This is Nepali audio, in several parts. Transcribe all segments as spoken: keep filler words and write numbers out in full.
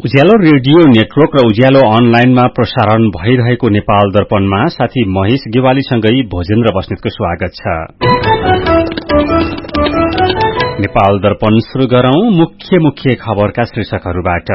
उज्यालो रेडियो नेटवर्क र उज्यालो अनलाइनमा प्रसारण भइरहेको नेपाल दर्पणमा साथी महेश गेवालीसँगै भोजेन्द्र बस्नेतको स्वागत छ। नेपाल दर्पण शुरू गरौं मुख्य मुख्य खबरका शीर्षकहरूबाट।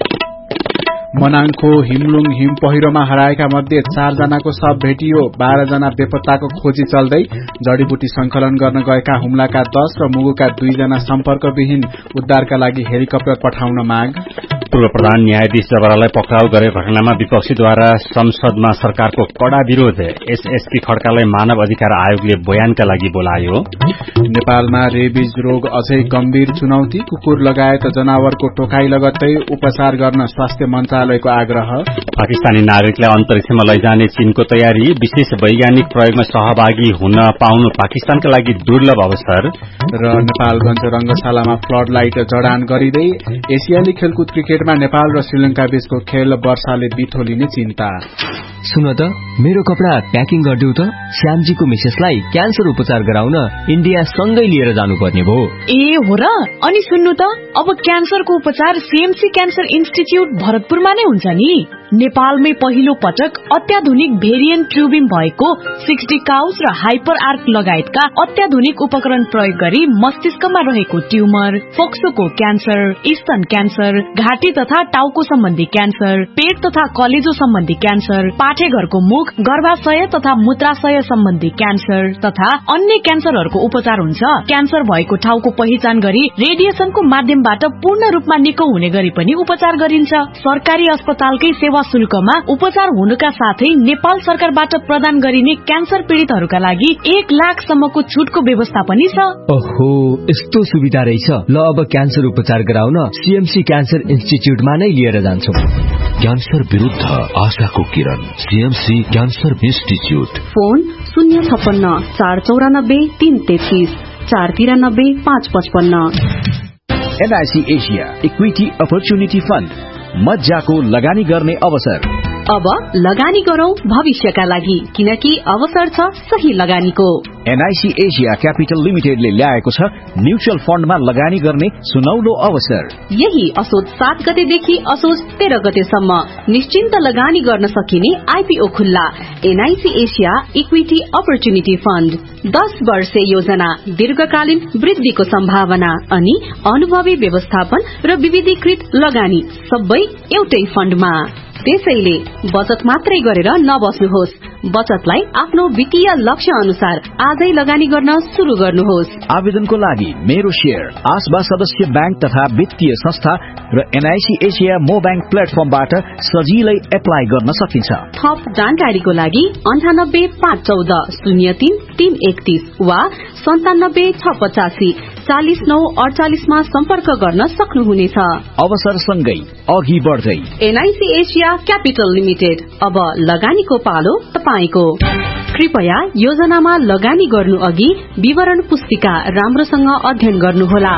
मनाङको हिमलुङ हिम पहिरोमा हराएका मध्ये चार जनाको शव भेटियो। बाह्र जना बेपत्ताको खोजी चल्दै। जडीबुटी संकलन गर्न गएका हुम्लाका दश र मुगुका दुईजना सम्पर्कविहीन। उद्धारका लागि हेलिकप्टर पठाउन माग। पूर्व प्रधान न्यायाधीश जबरालाई पक्राउ गरे घटनामा विपक्षीद्वारा संसदमा सरकारको कड़ा विरोध। एसएसपी खड्कालाई मानव अधिकार आयोगले बयानका लागि बोलायो। नेपालमा रेबिज रोग अझै गम्भीर चुनौती। कुकुर लगायत जनावरको टोकाई लगत्तै उपचार गर्न स्वास्थ्य मन्त्रालयको आग्रह। पाकिस्तानी नागरिकलाई अन्तरिक्षमा लैजाने चीनको तयारी। विशेष वैज्ञानिक प्रयोगमा सहभागी हुन पाउनु पाकिस्तानका लागि दुर्लभ अवसर। र नेपालगञ्ज रंगशालामा फ्लड लाइट जडान गरिँदै। एसियाली खेलकुद क्रिकेटमा नेपाल र श्रीलंका बीचको खेल वर्षाले बिथो लिने चिन्ता। सुन त मेरो कपडा प्याकिङ गरिदेऊ त। श्यामजीको मिसेसलाई क्यान्सर उपचार गराउन इन्डिया सँगै लिएर जानुपर्ने भो। ए हो र। अनि सुन्नु त अब क्यान्सरको उपचार सीएमसी क्यान्सर इन्स्टिच्युट भरतपुरमा नै हुन्छ नि। नेपालमै पहिलो पटक अत्याधुनिक भेरिएन्ट ट्युबिङ भएको सिक्सटी काउस र हाइपर आर्क लगायतका अत्याधुनिक उपकरण प्रयोग गरी मस्तिष्कमा रहेको ट्युमर, फोक्सोको क्यान्सर, स्तन क्यान्सर, घाँटी तथा टाउको सम्बन्धी क्यान्सर, पेट तथा कलेजो सम्बन्धी क्यान्सर, पाठेघरको मुख, गर्भाशय तथा मूत्राशय सम्बन्धी क्यान्सर तथा अन्य क्यान्सरहरूको उपचार हुन्छ। क्यान्सर भएको ठाउँको पहिचान गरी रेडिएसनको माध्यमबाट पूर्ण रूपमा निको हुने गरी पनि उपचार गरिन्छ। सरकारी अस्पतालकै सेवा शुल्कमा उपचार हुनुका साथै नेपाल सरकारबाट प्रदान गरिने क्यान्सर पीड़ितहरूका लागि एक लाख सम्मको छुटको व्यवस्था पनि छ। ओहो, यस्तो सुविधा रहेछ। ल अब क्यान्सर उपचार गराउन सीएमसी क्यान्सर इन्स्टिच्युटमा नै लिएर जान्छौं। क्यान्सर विरुद्ध आशाको किरण, सीएमसी क्यान्सर इन्स्टिच्युट। फोन शून्य छप्पन्न चार चौरानब्बे तीन तेत्तीस चार तिरानब्बे पाँच पचपन्न। NIC Asia equity opportunity fund, मज्जाको लगानी गर्ने अवसर। अब लगानी गरौं भविष्यका लागि, किनकि अवसर छ सही लगानीको। एनआईसी एशिया क्यापिटल लिमिटेडले ल्याएको छ म्युचुअल फण्डमा लगानी गर्ने सुनौलो अवसर। यही असोज सात गतेदेखि असोज तेह्र गतेसम्म निश्चिन्त लगानी गर्न सकिने आईपीओ खुल्ला। NIC Asia equity opportunity fund, दस वर्षे योजना, दीर्घकालीन वृद्धिको सम्भावना अनि अनुभवी व्यवस्थापन र विविधीकृत लगानी सबै एउटै फण्डमा। त्यसैले बचत मात्रै गरेर नबस्नुहोस्। बचतलाई आफ्नो वित्तीय लक्ष्य अनुसार आजै लगानी गर्न शुरू गर्नुहोस्। आवेदनको लागि मेरो शेयर, आसबा सदस्य बैंक तथा वित्तीय संस्था र एनआईसी एशिया मो बैंक प्लेटफर्मबाट सजिलै एप्लाई गर्न सकिन्छ। थप जानकारीको लागि अन्ठानब्बे पाँच चौध शून्य तीन तीन एकतीस वा सन्तानब्बे छ पचासी चालिस नौ अडचालिसमा सम्पर्क गर्न सक्नुहुनेछ। अवसरसँगै अघि बढ्दै। एनआईसी एशिया क्यापिटल लिमिटेड, अब लगानीको पालो तपाईको। कृपया योजनामा लगानी गर्नु अघि विवरण पुस्तिका राम्रोसँग अध्ययन गर्नुहोला।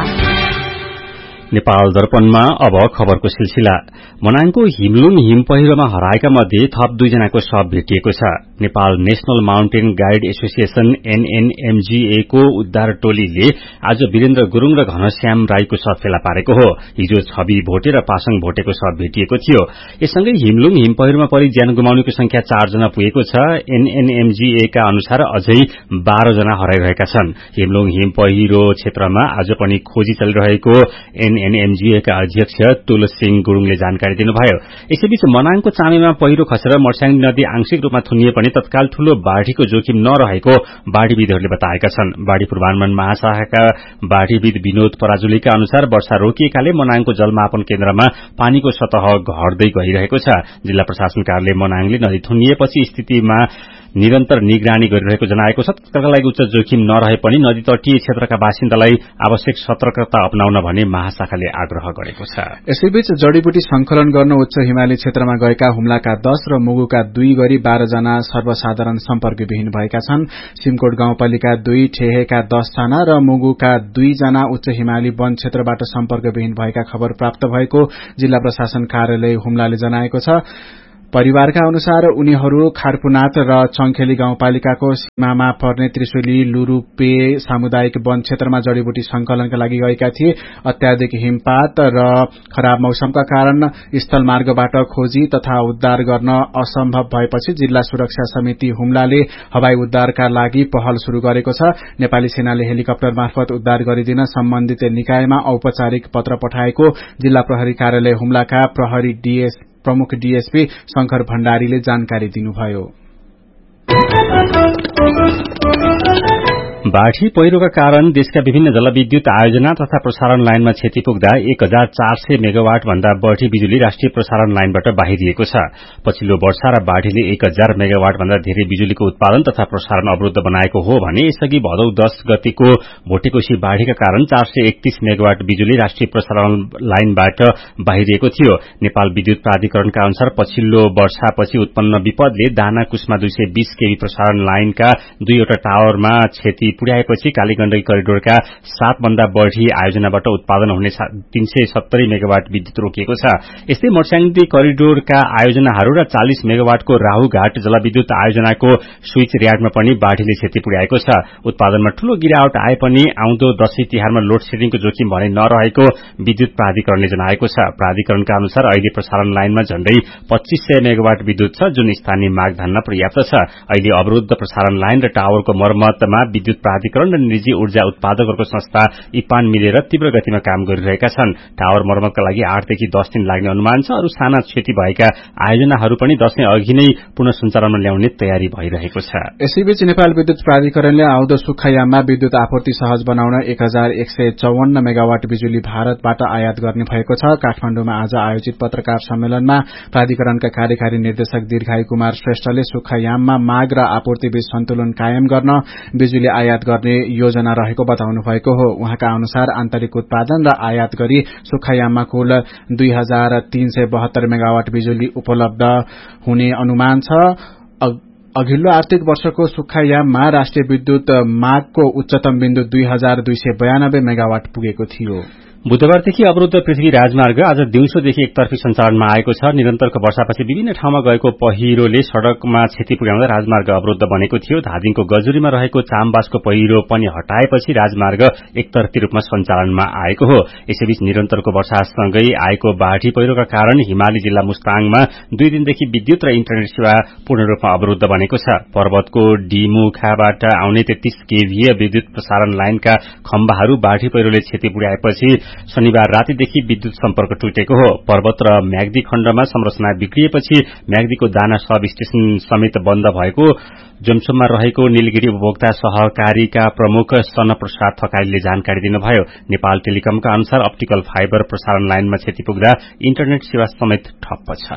नेपाल दर्पणमा अब खबरको सिलसिला। मनाङको हिमलुङ हिम पहिरोमा हराएका मध्ये थप दुईजनाको शव भेटिएको छ। Nepal national mountain guide association एनएनएमजीए को उद्धार टोलीले आज वीरेन्द्र गुरूङ र घनश्याम राईको शव फेला पारेको हो। हिजो छवि भोटे र पासङ भोटेको शव भेटिएको थियो। यससँगै हिमलुङ हिम पहिरोमा परि ज्यान गुमाउनेको संख्या चार जना पुगेको छ। एनएनएमजीए का अनुसार अझै बाह्र जना हराइरहेका छन्। हिमलुङ हिम पहिरो क्षेत्रमा आज पनि खोजी चलिरहेको एनएनएमजीए का अध्यक्ष तुलसिंह गुरूङले जानकारी दिनुभयो। यसैबीच मनाङको चामेमा पहिरो खसेर मर्स्याङ नदी आंशिक रूपमा थुनिए पनि तत्काल ठूलो बाढ़ीको जोखिम नरहेको बाढ़ीविदहरूले बताएका छन्। बाढ़ी पूर्वानुमान महाशाखाका बाढ़ीविद विनोद पराजुलीका अनुसार वर्षा रोकिएकाले मनाङको जलमापन केन्द्रमा पानीको सतह घट्दै गइरहेको छ। जिल्ला प्रशासन कार्यालय मनाङले नदी थुनिएपछि स्थितिमा निरन्तर निगरानी गरिरहेको जनाएको छ। त्यसका लागि उच्च जोखिम नरहे पनि नदी तटीय क्षेत्रका बासिन्दालाई आवश्यक सतर्कता अपनाउन भने महाशाखाले आग्रह गरेको छ। यसैबीच जडीबुटी संकलन गर्न उच्च हिमाली क्षेत्रमा गएका हुम्लाका दश र मुगुका दुई गरी बाह्र जना सर्वसाधारण सम्पर्कविहीन भएका छन्। सिमकोट गाउँपालिका दुई, ठेहेका दश जना र मुगुका दुई जना उच्च हिमाली वन क्षेत्रबाट सम्पर्कविहीन भएका खबर प्राप्त भएको जिल्ला प्रशासन कार्यालय हुम्लाले जनाएको छ। परिवारका अनुसार उनीहरू खारपुनाथ र चंखेली गाउँपालिकाको सीमामा पर्ने त्रिशुली लुरूपे सामुदायिक वन क्षेत्रमा जड़ीबुटी संकलनका लागि गएका थिए। अत्याधिक हिमपात र खराब मौसमका कारण स्थल मार्गबाट खोजी तथा उद्धार गर्न असम्भव भएपछि जिल्ला सुरक्षा समिति हुम्लाले हवाई उद्धारका लागि पहल शुरू गरेको छ। नेपाली सेनाले हेलिकप्टर मार्फत उद्धार गरिदिन सम्बन्धित निकायमा औपचारिक पत्र पठाएको जिल्ला प्रहरी कार्यालय हुम्लाका प्रहरी डीएस प्रमुख डीएसपी शंकर भण्डारीले जानकारी दिनुभयो। बाढ़ी पहिरोका कारण देशका विभिन्न जलविद्युत आयोजना तथा प्रसारण लाइनमा क्षति पुग्दा एक हजार चार सय मेगावाट भन्दा बढ़ी बिजुली राष्ट्रिय प्रसारण लाइनबाट बाहिरिएको छ। पछिल्लो वर्षा र बाढ़ीले एक हजार मेगावाट भन्दा धेरै बिजुलीको उत्पादन तथा प्रसारण अवरुद्ध बनाएको हो भने यसअघि भदौ दश गतिको भोटेकोशी बाढ़ीका कारण चार सय एकतीस मेगावाट बिजुली राष्ट्रिय प्रसारण लाइनबाट बाहिरिएको थियो। नेपाल विद्युत प्राधिकरणका अनुसार पछिल्लो वर्षापछि उत्पन्न विपदले दाना कुस्मा दुई सय बीस केवी प्रसारण लाइनका दुईवटा टावरमा क्षति पुर्याएपछि कालीगण्डकी करिडोरका सात भन्दा बढ़ी आयोजनाबाट उत्पादन हुने तीन सय सत्तरी मेगावाट विद्युत रोकिएको छ। यस्तै मर्स्याङदी करिडोरका आयोजनाहरू र चालीस मेगावाटको राहुघाट जलविद्युत आयोजनाको स्विच र्याडमा पनि बाढ़ीले क्षति पुर्याएको छ। उत्पादनमा ठूलो गिरावट आए पनि आउँदो दशैं तिहारमा लोड शेडिङको जोखिम भने नरहेको विद्युत प्राधिकरणले जनाएको छ। प्राधिकरणका अनुसार अहिले प्रसारण लाइनमा झण्डै पच्चीस सय मेगावाट विद्युत छ जुन स्थानीय माग धान्न पर्याप्त छ। अहिले अवरुद्ध प्रसारण लाइन र टावरको मर्मतमा विद्युत प्राधिकरण र निजी ऊर्जा उत्पादकहरूको संस्था इपान मिलेर तीव्र गतिमा काम गरिरहेका छन्। टावर मर्मतका लागि आठदेखि दस दिन लाग्ने अनुमान छ। अरू साना क्षति भएका आयोजनाहरू पनि दशैं अघि नै पुनः सञ्चालनमा ल्याउने तयारी भइरहेको छ। यसैबीच नेपाल विद्युत प्राधिकरणले आउँदो सुक्खायाममा विद्युत आपूर्ति सहज बनाउन एक हजार एक सय चौवन्न मेगावाट बिजुली भारतबाट आयात गर्ने भएको छ। काठमाण्डुमा आज आयोजित पत्रकार सम्मेलनमा प्राधिकरणका कार्यकारी निर्देशक दीर्घायु कुमार श्रेष्ठले सुक्खायाममा माग र आपूर्ति बीच सन्तुलन कायम गर्न बिजुली आयात गर्ने योजना रहेको बताउनु भएको हो। उहाँका अनुसार आन्तरिक उत्पादन र आयात गरी सुक्खायाममा कुल दुई हजार तीन सय बहत्तर मेगावाट बिजुली उपलब्ध हुने अनुमान छ। अघिल्लो आर्थिक वर्षको सुक्खायाममा राष्ट्रिय विद्युत मागको उच्चतम बिन्दु दुई हजार दुई सय बयानब्बे मेगावाट पुगेको थियो। बुधबारदेखि अवरुद्ध पृथ्वी राजमार्ग आज दिउँसोदेखि एकतर्फी सञ्चालनमा आएको छ। निरन्तरको वर्षापछि विभिन्न ठाउँमा गएको पहिरोले सड़कमा क्षति पुर्याउँदा राजमार्ग अवरुद्ध बनेको थियो। धादिङको गजुरीमा रहेको चामबासको पहिरो पनि हटाएपछि राजमार्ग एकतर्फी रूपमा सञ्चालनमा आएको हो। यसैबीच निरन्तरको वर्षासँगै आएको बाढ़ी पहिरोका कारण हिमाली जिल्ला मुस्ताङमा दुई दिनदेखि विद्युत र इन्टरनेट सेवा पूर्ण रूपमा अवरुद्ध बनेको छ। पर्वतको डीमुखाबाट आउने तेत्तीस केभीए विद्युत प्रसारण लाइनका खम्बाहरू बाढ़ी पहिरोले क्षति पुर्याएपछि शनिबार रातिदेखि विद्युत सम्पर्क टुटेको हो। पर्वत र म्याग्दी खण्डमा संरचना बिग्रिएपछि म्याग्दीको दाना सब स्टेशन समेत बन्द भएको जोमसोममा रहेको नीलगिरी उपभोक्ता सहकारीका प्रमुख सन प्रसाद थकालीले जानकारी दिनुभयो। नेपाल टेलिकमका अनुसार अप्टिकल फाइबर प्रसारण लाइनमा क्षति पुग्दा इन्टरनेट सेवा समेत ठप्प छ।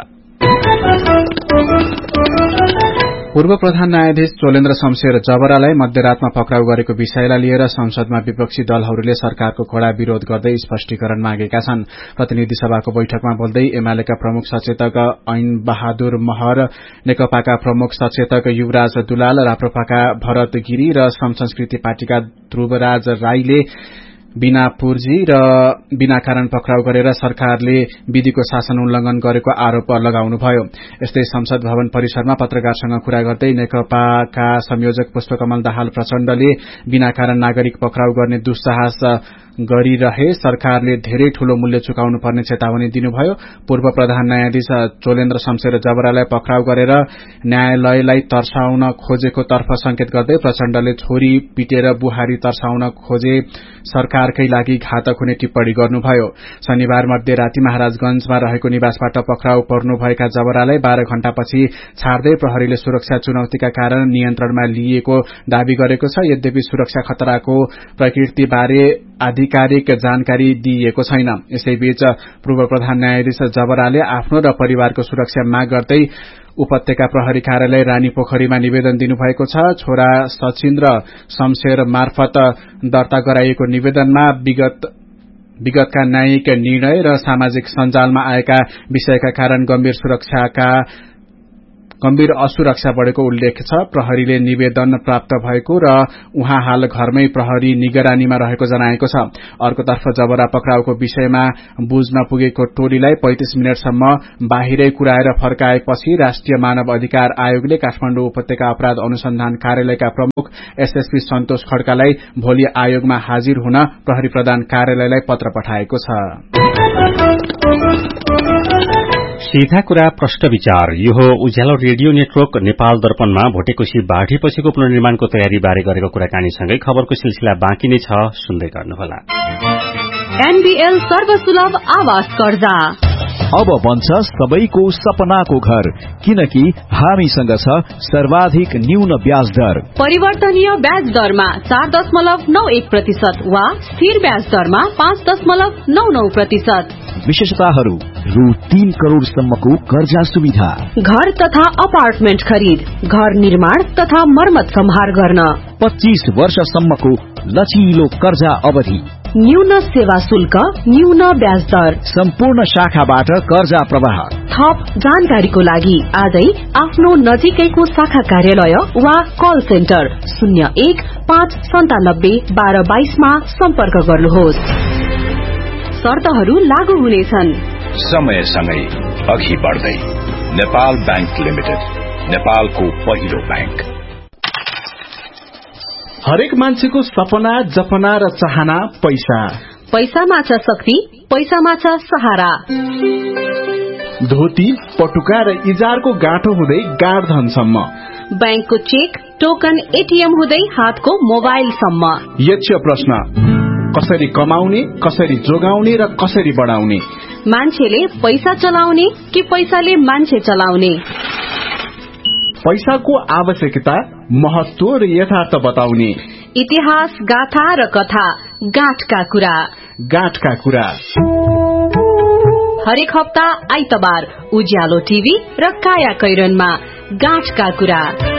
पूर्व प्रधान न्यायाधीश चोलेन्द्र शमशेर जबरालाई मध्यरातमा पक्राउ गरेको विषयलाई लिएर संसदमा विपक्षी दलहरूले सरकारको कड़ा विरोध गर्दै स्पष्टीकरण मागेका छन्। प्रतिनिधि सभाको बैठकमा बोल्दै एमालेका प्रमुख सचेतक ऐन बहादुर महर, नेकपाका प्रमुख सचेतक युवराज दुलाल, राप्रपाका भरत गिरी र श्रम संस्कृति पार्टीका ध्रुवराज राईले बिना पुर्जी र बिना कारण पक्राउ गरेर सरकारले विधिको शासन उल्लंघन गरेको आरोप लगाउनुभयो। यस्तै संसद भवन परिसरमा पत्रकारसँग कुरा गर्दै नेकपाका संयोजक पुष्पकमल दाहाल प्रचण्डले बिना कारण नागरिक पक्राउ गर्ने दुस्साहस गरिरहे सरकारले धेरै ठूलो मूल्य चुकाउनु पर्ने चेतावनी दिनुभयो। पूर्व प्रधान न्यायाधीश चोलेन्द्र शमशेर जबरालाई पक्राउ गरेर न्यायालयलाई तर्साउन खोजेको तर्फ संकेत गर्दै प्रचण्डले छोरी पिटेर बुहारी तर्साउन खोजे सरकारकै लागि घातक हुने टिप्पणी गर्नुभयो। शनिबार मध्यराती महाराजगंजमा रहेको निवासबाट पक्राउ पर्नुभएका जबरालाई बाह्र घण्टापछि छाड्दै प्रहरीले सुरक्षा चुनौतीका कारण नियन्त्रणमा लिएको दावी गरेको छ। यद्यपि सुरक्षा खतराको प्रकृतिबारे आधिकारिक जानकारी दिइएको छैन। यसैबीच पूर्व प्रधान न्यायाधीश जबराले आफ्नो र परिवारको सुरक्षा माग गर्दै उपत्यका प्रहरी कार्यालय रानी पोखरीमा निवेदन दिनुभएको छ। छोरा सचिन्द्र शमशेर मार्फत दर्ता गराइएको निवेदनमा विगत विगतका न्यायिक निर्णय र सामाजिक सञ्जालमा आएका विषयका कारण गम्भीर सुरक्षाका गम्भीर असुरक्षा बढ़ेको उल्लेख छ। प्रहरीले निवेदन प्राप्त भएको र उहाँ हाल घरमै प्रहरी निगरानीमा रहेको जनाएको छ। अर्कोतर्फ जबरा पक्राउको विषयमा बुझ्न पुगेको टोलीलाई पैंतीस मिनटसम्म बाहिरै कुराएर फर्काएपछि राष्ट्रिय मानव अधिकार आयोगले काठमाडौँ उपत्यका अपराध अनुसन्धान कार्यालयका प्रमुख एसएसपी सन्तोष खड्कालाई भोलि आयोगमा हाजिर हुन प्रहरी प्रधान कार्यालयलाई पत्र पठाएको छ। सीधा कुरा प्रश्न विचार यो हो उज्यालो रेडियो नेटवर्क नेपाल दर्पणमा भोटेकोशी बाढीपछिको पुनर्निर्माणको तयारी बारे गरेको कुराकानीसँगै खबरको सिलसिला बाँकी नै छ, सुन्दै गर्नुहोला। एनबीएल सर्वसुलभ आवास कर्जा अब बन्छ सबैको सपनाको घर, किनकि हामीसँग छ सर्वाधिक न्यून ब्याज दर। परिवर्तनीय ब्याज दरमा चार दशमलव नौ एक प्रतिशत वा स्थिर ब्याज दरमा पाँच दशमलव नौ नौ प्रतिशत। विशेषताहरू रु तीन करोड़सम्मको कर्जा सुविधा, घर तथा अपार्टमेन्ट खरिद, घर निर्माण तथा मर्मत सम्हार गर्न, पच्चीस वर्षसम्मको लचिलो कर्जा अवधि, न्यून सेवा शुल्क, न्यून ब्याज दर, सम्पूर्ण शाखाबाट कर्जा प्रवाह। थप जानकारीको लागि आजै आफ्नो नजिकैको शाखा कार्यालय वा कल सेन्टर शून्य एक पाँच सन्तानब्बे बाह्र बाइसमा सम्पर्क गर्नुहोस्। शर्तहरू लागू हुनेछन्। समयसँगै अघि बढ्दै नेपाल बैंक लिमिटेड, नेपालको पहिलो बैंक। हरेक मान्छेको सपना, जपना र चाहना पैसा। पैसामा छ शक्ति, पैसामा छ सहारा। धोती, पटुका र इजारको गाँठो हुँदै गाड धनसम्म, बैंकको चेक, टोकन, एटीएम हुँदै हातको मोबाइलसम्म। यक्ष प्रश्न, कसरी कमाउने, कसरी जोगाउने र कसरी बढाउने? मान्छेले पैसा चलाउने कि पैसाले मान्छे चलाउने? पैसाको आवश्यकता, महत्व र यथार्थ बताउने। इतिहास, गाथा र कथा, गाँठका कुरा। गाँठका कुरा हरेक हप्ता आइतबार उज्यालो टिभी र काया कैरनमा गाँठका कुरा।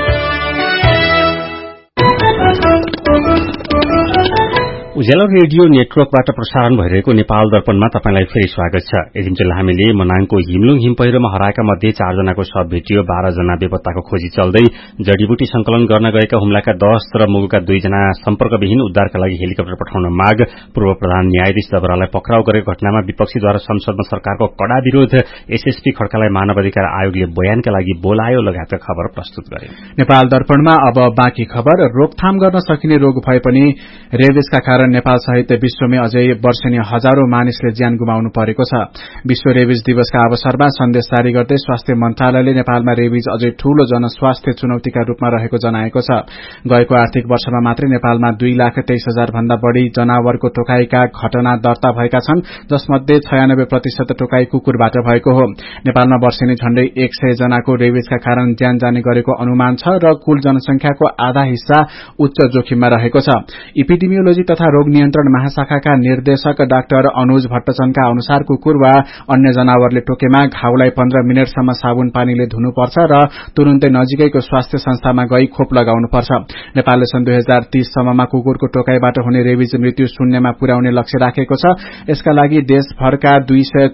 उज्यालो रेडियो नेटवर्कबाट प्रसारण भइरहेको नेपाल दर्पणमा तपाईंलाई फेरि स्वागत छ। यतिन्जेल हामीले मनाङको हिमलुङ हिम पहिरोमा हराएका मध्ये चारजनाको शव भेटियो। बाह्र जना बेपत्ताको खोजी चल्दै जडीबुटी संकलन गर्न गएका हुम्लाका दस र मुगुका दुईजना सम्पर्कविहीन उद्धारका लागि हेलिकप्टर पठाउन माग। पूर्व प्रधान न्यायाधीश जबरालाई पक्राउ गरेको घटनामा विपक्षीद्वारा संसदमा सरकारको कड़ा विरोध। एसएसपी खड्कालाई मानव अधिकार आयोगले बयानका लागि बोलायो लगायतका खबर प्रस्तुत गरे। नेपाल दर्पणमा अब बाँकी खबर। रोकथाम गर्न सकिने रोग भए पनि रेबिसका कारण नेपाल सहित विश्वमै अझै वर्षेनी हजारौं मानिसले ज्यान गुमाउनु परेको छ। विश्व रेबिज दिवसका अवसरमा सन्देश जारी गर्दै स्वास्थ्य मन्त्रालयले नेपालमा रेबिज अझै ठूलो जनस्वास्थ्य चुनौतीका रूपमा रहेको जनाएको छ। गएको आर्थिक वर्षमा मात्रै नेपालमा दुई लाख तेइस हजार भन्दा बढ़ी जनावरको टोकाईका घटना दर्ता भएका छन्, जसमध्ये छयानब्बे प्रतिशत टोकाई कुकुरबाट भएको हो। नेपालमा वर्षेनी झण्डै एक सय जनाको रेबिजका कारण ज्यान जाने गरेको अनुमान छ र कुल जनसंख्याको आधा हिस्सा उच्च जोखिममा रहेको छ। इपिडेमियोलोजी तथा रोग नियन्त्रण महाशाखाका निर्देशक डाक्टर अनुज भट्टचनका अनुसार कुकुर वा अन्य जनावरले टोकेमा घाउलाई पन्ध्र मिनटसम्म साबुन पानीले धुनुपर्छ र तुरुन्तै नजिकैको स्वास्थ्य संस्थामा गई खोप लगाउनुपर्छ। नेपालले सन् दुई हजार तीस सम्ममा कुकुरको टोकाईबाट हुने रेबिज मृत्यु शून्यमा पुर्याउने लक्ष्य राखेको छ। यसका लागि देशभरका दुई सय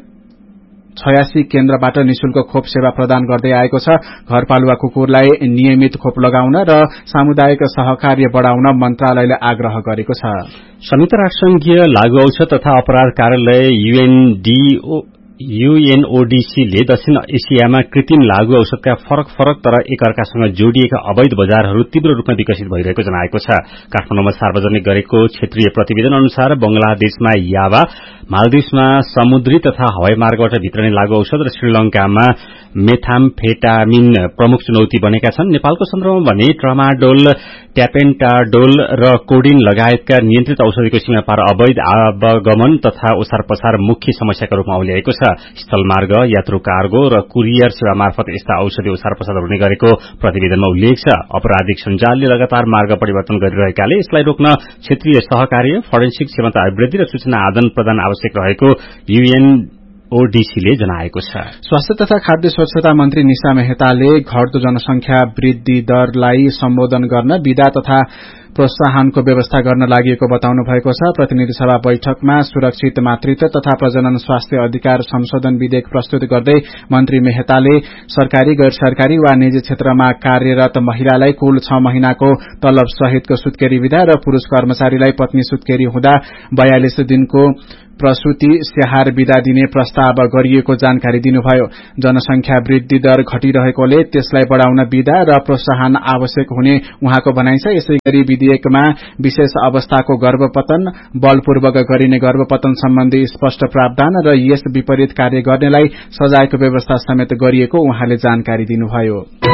छयासी केन्द्रबाट निशुल्क खोप सेवा प्रदान गर्दै आएको छ। घरपालुवा कुकुरलाई नियमित खोप लगाउन र सामुदायिक सहकार्य बढ़ाउन मन्त्रालयले आग्रह गरेको छ। संयुक्त राष्ट्रसंघीय लागू औषध तथा अपराध कार्यालय यूएनडीओ यूएनओडीसीले दक्षिण एसियामा कृत्रिम लागू औषधका फरक फरक तर एकअर्कासँग जोडिएका अवैध बजारहरू तीव्र रूपमा विकसित भइरहेको जनाएको छ। काठमाडौँमा सार्वजनिक गरेको क्षेत्रीय प्रतिवेदन अनुसार बंगलादेशमा यावा, मालदिव्समा समुद्री तथा हवाई मार्गबाट भित्रने लागू औषध र श्रीलंकामा मेथाम्फेटामिन प्रमुख चुनौती बनेका छन्। नेपालको सन्दर्भमा भने ट्रामाडोल, ट्यापेन्टाडोल र कोडिन लगायतका नियन्त्रित औषधिको सीमा पार अवैध आवागमन तथा ओसार पसार मुख्य समस्याका रूपमा औल्याएको छ। स्थलमार्ग, यात्रु कार्गो र कुरियर सेवा मार्फत यस्ता औषधि ओसार पसार हुने गरेको प्रतिवेदनमा उल्लेख छ। आपराधिक सञ्जालले लगातार मार्ग परिवर्तन गरिरहेकाले यसलाई रोक्न क्षेत्रीय सहकार्य, फोरेन्सिक क्षमता अभिवृद्धि र सूचना आदान प्रदान आवश्यक रहेको यूएन ओडीसीले जनाएको छ। स्वास्थ्य तथा खाद्य स्वच्छता मन्त्री निशा मेहताले घट्दो जनसंख्या वृद्धि दरलाई सम्बोधन गर्न विधा तथा प्रोत्साहनको व्यवस्था गर्न लागि बताउनु भएको छ। प्रतिनिधि सभा बैठकमा सुरक्षित मातृत्व तथा प्रजनन स्वास्थ्य अधिकार संशोधन विधेयक प्रस्तुत गर्दै मन्त्री मेहताले सरकारी गैर सरकारी वा निजी क्षेत्रमा कार्यरत महिलालाई कुल छ महिनाको तलब सहितको सुत्केरी विधा र पुरूष कर्मचारीलाई पत्नी सुत्केरी हुँदा बयालिस दिनको प्रसूति स्याहार विधा दिने प्रस्ताव गरिएको जानकारी दिनुभयो। जनसंख्या वृद्धि दर घटिरहेकोले त्यसलाई बढ़ाउन विधा र प्रोत्साहन आवश्यक हुने उहाँको भनाइ छ। यसै गरी विधेयकमा विशेष अवस्थाको गर्भपतन, बलपूर्वक गरिने गर्भपतन सम्बन्धी स्पष्ट प्रावधान र यस विपरीत कार्य गर्नेलाई सजायको व्यवस्था समेत गरिएको उहाँले जानकारी दिनुभयो।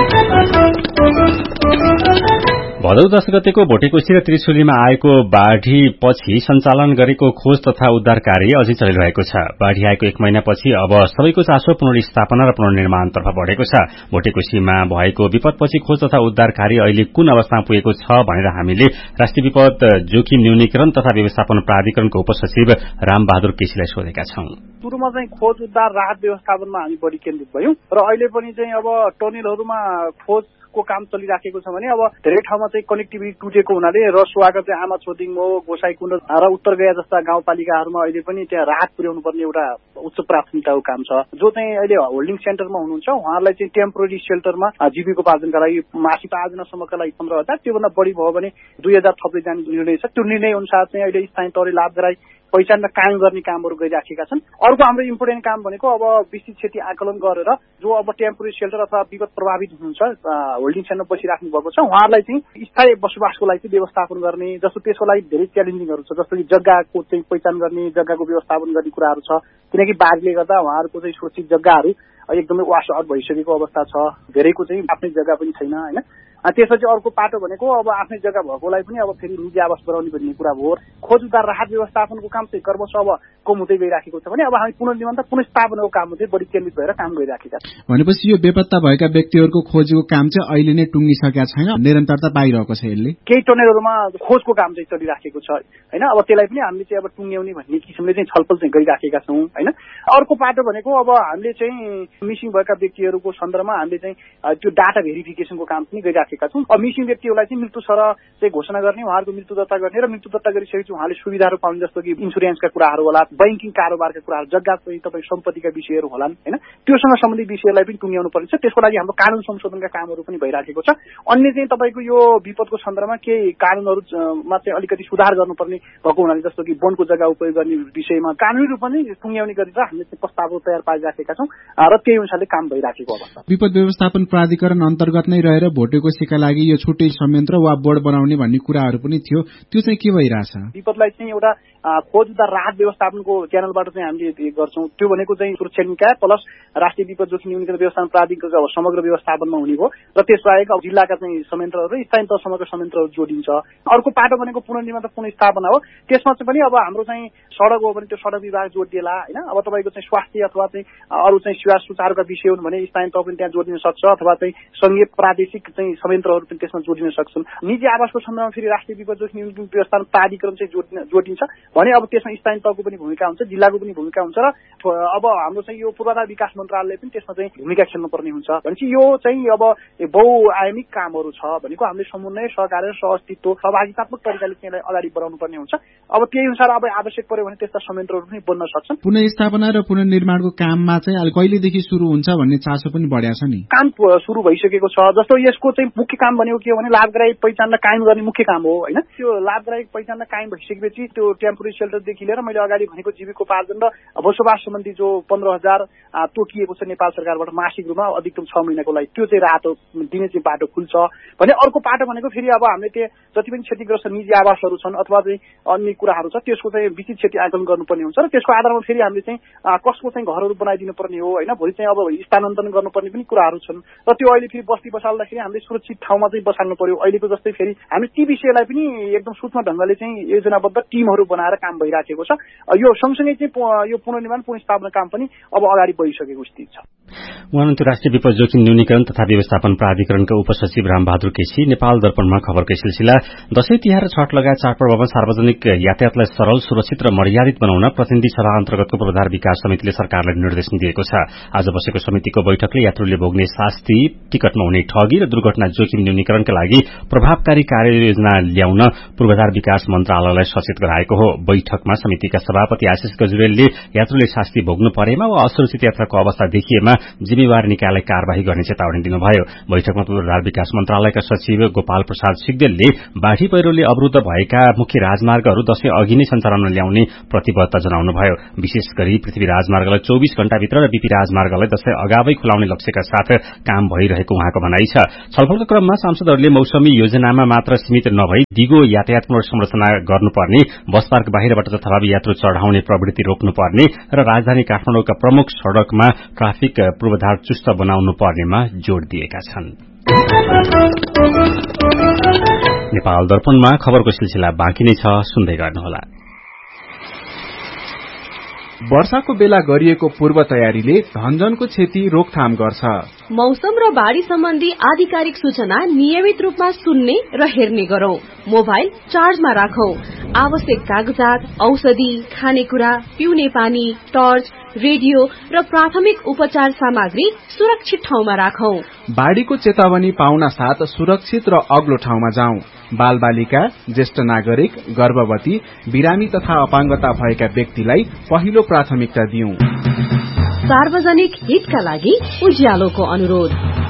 भदौ दश गतेको भोटेकोशी र त्रिशुलीमा आएको बाढ़ी पछि सञ्चालन गरेको खोज तथा उद्धार कार्य अझै चलिरहेको छ। बाढ़ी आएको एक महिनापछि अब सबैको चासो पुनर्स्थापना र पुनर्निर्माणतर्फ बढ़ेको छ। भोटेकोशीमा भएको विपदपछि खोज तथा उद्धार कार्य अहिले कुन अवस्थामा पुगेको छ भनेर हामीले राष्ट्रिय विपद जोखिम न्यूनीकरण तथा व्यवस्थापन प्राधिकरणको उपसचिव रामबहादुर केसीलाई सोधेका छौं। सुरुमा चाहिँ खोज उद्धार राहत व्यवस्थापनमा हामी बढी केन्द्रित भयौं र अहिले पनि चाहिँ अब टनेलहरूमा खोज को काम चलिराखेको छ भने अब धेरै ठाउँमा चाहिँ कनेक्टिभिटी टुटेको हुनाले रसुवाका चाहिँ आमा छोदिङ हो, गोसाईकुण्ड र उत्तर गया जस्ता गाउँपालिकाहरूमा अहिले पनि त्यहाँ राहत पुर्याउनु पर्ने एउटा उच्च प्राथमिकताको काम छ। जो चाहिँ अहिले होल्डिङ सेन्टरमा हुनुहुन्छ उहाँहरूलाई चाहिँ टेम्पोररी सेल्टरमा जीविकोपार्जनका लागि मासिक आयोजनासम्मका लागि पन्ध्र हजार त्योभन्दा बढी भयो भने दुई हजार थप्दै जाने निर्णय छ। त्यो निर्णय अनुसार चाहिँ अहिले स्थानीय तहले लाभ गराई पहिचान र कायम गर्ने कामहरू गरिराखेका छन्। अर्को हाम्रो इम्पोर्टेन्ट काम भनेको अब विस्तृत क्षति आकलन गरेर जो अब टेम्पोररी सेल्टर अथवा विपद प्रभावित हुनुहुन्छ होल्डिङ सेन्टरमा बसिराख्नु भएको छ उहाँहरूलाई चाहिँ स्थायी बसोबासको लागि चाहिँ व्यवस्थापन गर्ने, जस्तो त्यसको लागि धेरै च्यालेन्जिङहरू छ। जस्तो कि जग्गाको चाहिँ पहिचान गर्ने, जग्गाको व्यवस्थापन गर्ने कुराहरू छ। किनकि बाढले गर्दा उहाँहरूको चाहिँ सुरक्षित जग्गाहरू एकदमै वास आउट भइसकेको अवस्था छ। धेरैको चाहिँ आफ्नै जग्गा पनि छैन हैन। त्यसपछि अर्को पाटो भनेको अब आफ्नै जग्गा भएकोलाई पनि अब फेरि निजी आवास बनाउने भन्ने कुरा भयो। खोज उद्धार राहत व्यवस्थापनको काम चाहिँ क्रमशः अब कम हुँदै गइराखेको छ भने अब हामी पुनर्निर्माण त पुनर्स्थापनाको काम चाहिँ बढी केन्द्रित भएर काम गरिराखेका छौँ। भनेपछि यो बेपत्ता भएका व्यक्तिहरूको खोजको काम चाहिँ अहिले नै टुङ्गिसकेका छैन, निरन्तरता पाइरहेको छ। यसले केही टनेलहरूमा खोजको काम चाहिँ चलिराखेको छ हैन। अब त्यसलाई पनि हामीले चाहिँ अब टुङ्ग्याउने भन्ने किसिमले चाहिँ छलफल चाहिँ गरिराखेका छौँ हैन। अर्को पाटो भनेको अब हामीले चाहिँ मिसिङ भएका व्यक्तिहरूको सन्दर्भमा हामीले चाहिँ त्यो डाटा भेरिफिकेसनको काम पनि गरिराखेका छौँ। अब मिसिङ व्यक्तिहरूलाई चाहिँ मृत्यु सर चाहिँ घोषणा गर्ने, उहाँहरूको मृत्यु दर्ता गर्ने र मृत्यु दर्ता गरिसकेपछि उहाँले सुविधाहरू पाउने, जस्तो कि इन्सुरेन्सका कुराहरू होला, बैंकिङ कारोबारका कुराहरू, जग्गा चाहिँ तपाईँ सम्पत्तिका विषयहरू होलान् हैन। त्योसँग सम्बन्धित विषयलाई पनि टुङ्ग्याउनु पर्छ। त्यसको लागि हाम्रो कानून संशोधनका कामहरू पनि भइराखेको छ। अन्य चाहिँ तपाईँको यो विपदको सन्दर्भमा केही कानूनहरूमा चाहिँ अलिकति सुधार गर्नुपर्ने भएको हुनाले, जस्तो कि वनको जग्गा उपयोग गर्ने विषयमा कानूनी रूपमा नै टुङ्ग्याउने गरेर हामीले चाहिँ प्रस्तावहरू तयार पारिराखेका छौँ र त्यही अनुसारले काम भइराखेको अवस्था। विपद व्यवस्थापन प्राधिकरण अन्तर्गत नै रहेर भोटेकोशीका लागि यो छुट्टै संयन्त्र वा बोर्ड बनाउने भन्ने कुराहरू पनि थियो, त्यो चाहिँ के भइरहेछ? विपदलाई चाहिँ एउटा खोज उद्धार राहत व्यवस्थापनको च्यानलबाट चाहिँ हामीले गर्छौँ। त्यो भनेको चाहिँ सुरक्षा निकाय प्लस राष्ट्रिय विपद जोखिम न्यूनीकरण व्यवस्थापन प्राधिकरणको अब समग्र व्यवस्थापनमा हुने भयो र त्यसबाहेक अब जिल्लाका चाहिँ संयन्त्रहरू र स्थानीय तहसम्मका संयन्त्रहरू जोडिन्छ। अर्को पाटो भनेको पुनर्निर्माण र पुनर्स्थापना हो। त्यसमा चाहिँ पनि अब हाम्रो चाहिँ सडक हो भने त्यो सडक विभाग जोडिएला हैन। अब तपाईँको चाहिँ स्वास्थ्य अथवा चाहिँ अरू चाहिँ सेवा सुचारुका विषय हुन् भने स्थानीय तह पनि त्यहाँ जोडिन सक्छ अथवा चाहिँ संघीय प्रादेशिक चाहिँ संयन्त्रहरू पनि त्यसमा जोडिन सक्छन्। निजी आवासको सन्दर्भमा फेरि राष्ट्रिय विपद जोखिम न्यूनीकरण व्यवस्थापन प्राधिकरण चाहिँ जोडिन जोडिन्छ भने अब त्यसमा स्थानीय तहको पनि भूमिका हुन्छ, जिल्लाको पनि भूमिका हुन्छ र अब हाम्रो चाहिँ यो पूर्वाधार विकास मन्त्रालयले पनि त्यसमा चाहिँ भूमिका खेल्नुपर्ने हुन्छ। भनेपछि यो चाहिँ अब बहुआयामिक कामहरू छ भनेको हामीले समन्वय, सहकार्य, सहअस्तित्व, सहभागितात्मक तरिकाले त्यसलाई अगाडि बढाउनु पर्ने हुन्छ। अब त्यही अनुसार अब आवश्यक पर्यो भने त्यस्ता संयन्त्रहरू पनि बन्न सक्छन्। पुनर्स्थापना र पुनर्निर्माणको काममा चाहिँ अहिले कहिलेदेखि सुरु हुन्छ भन्ने चासो पनि बढ्या छ नि? काम सुरु भइसकेको छ। जस्तो यसको चाहिँ मुख्य काम भनेको के हो भने लाभदायी पहिचानलाई कायम गर्ने मुख्य काम हो हैन। त्यो लाभदायी पहिचानलाई कायम भइसकेपछि त्यो टेम्पोररी सेल्टरदेखि लिएर मैले अगाडि भनेको जीविकोपार्जन र बसोबास सम्बन्धी जो पन्ध्र हजार तोकिएको छ नेपाल सरकारबाट मासिक रूपमा अधिकतम छ महिनाको लागि, त्यो चाहिँ राहत दिने चाहिँ बाटो खुल्छ भने। अर्को बाटो भनेको फेरि अब हामीले त्यो जति पनि क्षतिग्रस्त निजी आवासहरू छन् अथवा चाहिँ अन्य कुराहरू छ त्यसको चाहिँ विस्तृत क्षति आकलन गर्नुपर्ने हुन्छ र त्यसको आधारमा फेरि हामीले चाहिँ कसको चाहिँ घरहरू बनाइदिनु पर्ने हो हैन। भोलि चाहिँ अब स्थानान्तरण गर्नुपर्ने पनि कुराहरू छन् र त्यो अहिले फेरि बस्ती बसाल्दाखेरि हामीले सुरक्षित ठाउँमा चाहिँ बसाल्नु पर्यो। अहिलेको जस्तै फेरि हामी ती विषयलाई पनि एकदम सूक्ष्म ढङ्गले चाहिँ योजनाबद्ध टिमहरू बनाएर बनाएर काम भइराखेको छ। यो सँगसँगै चाहिँ यो पुनर्निर्माण पुनर्स्थापना काम पनि अब अगाडि बढिसकेको स्थिति छ। उहाँ अन्तर्राष्ट्रिय विपद जोखिम न्यूनीकरण तथा व्यवस्थापन प्राधिकरणका उपसचिव रामबहादुर केसी नेपाल दर्पणमा खबरकै सिलसिला। दशैं तिहार र छठ लगायत चाडपर्वमा सार्वजनिक यातायातलाई सरल, सुरक्षित र मर्यादित बनाउन प्रतिनिधि सभा अन्तर्गतको पूर्वाधार विकास समितिले सरकारलाई निर्देशन दिएको छ। आज बसेको समितिको बैठकले यात्रुले भोग्ने शास्ति, टिकटमा हुने ठगी र दुर्घटना जोखिम न्यूनीकरणका लागि प्रभावकारी कार्ययोजना ल्याउन पूर्वाधार विकास मन्त्रालयलाई सचेत गराएको हो। बैठकमा समितिका सभापति आशिष गजुरेलले यात्रुले शास्ति भोग्नु परेमा वा असुरक्षित यात्राको अवस्था देखिएमा जिम्मेवार निकायलाई कार्यवाही गर्ने चेतावनी दिनुभयो। बैठकमा पूर्वाधार विकास मन्त्रालयका सचिव गोपाल प्रसाद सिग्देलले बाढ़ी पहिरोले अवरूद्ध भएका मुख्य राजमार्गहरू दशैं अघि नै सञ्चालनमा ल्याउने प्रतिबद्धता जनाउनुभयो। विशेष गरी पृथ्वी राजमार्गलाई चौबीस घण्टाभित्र र बीपी राजमार्गलाई दशैं अगावै खुलाउने लक्ष्यका साथ काम भइरहेको उहाँको भनाइ छ। छलफलका क्रममा सांसदहरूले मौसमी योजनामा मात्र सीमित नभई दिगो यातायात पुनर्संरचना गर्नुपर्ने, बस पार्क बाहिरबाट जथाभावी यात्रु चढ़ाउने प्रवृत्ति रोक्नुपर्ने र राजधानी काठमाडौँका प्रमुख सड़कमा ट्राफिक पूर्वाधार चुस्त बनाउनु पर्नेमा जोड़ दिएका छन्। नेपाल दर्पणमा खबरको सिलसिला बाँकी नै छ, सुन्दै गर्नुहोला। वर्षाको बेला गरिएको पूर्व तयारीले धनजनको क्षति रोकथाम गर्छ। मौसम र बाढ़ी सम्बन्धी आधिकारिक सूचना नियमित रूपमा सुन्ने र हेर्ने गरौं। मोबाइल चार्जमा राखौं। आवश्यक कागजात, औषधि, खानेकुरा, पिउने पानी, टर्च, रेडियो र प्राथमिक उपचार सामग्री सुरक्षित ठाउँमा राखौं। बाढ़ीको चेतावनी पाउन साथ सुरक्षित र अग्लो ठाउँमा जाउँ। बाल बालिका, ज्येष्ठ नागरिक, गर्भवती, बिरामी तथा अपाङ्गता भएका व्यक्तिलाई पहिलो प्राथमिकता दिउँ। सार्वजनिक हितका लागि उज्यालोको अनुरोध।